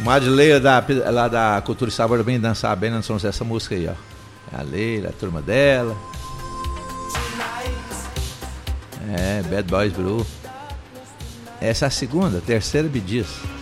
Leila lá da Cultura e Sabor bem dançar bem, nós somos essa música aí, ó. A Leila, a turma dela. Bad Boys Blue. Essa é a segunda, terceira Bee Gees.